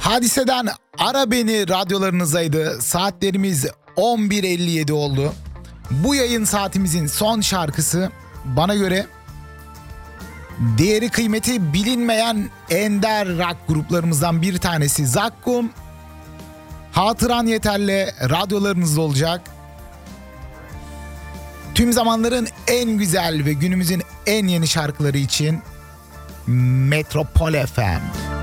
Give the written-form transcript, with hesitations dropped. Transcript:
Hadiseden Ara Beni radyolarınızdaydı. Saatlerimiz 11.57 oldu. Bu yayın saatimizin son şarkısı bana göre değeri kıymeti bilinmeyen ender rock gruplarımızdan bir tanesi Zakkum. Hatıran Yeter'le radyolarınızda olacak. Tüm zamanların en güzel ve günümüzün en yeni şarkıları için Metropol FM.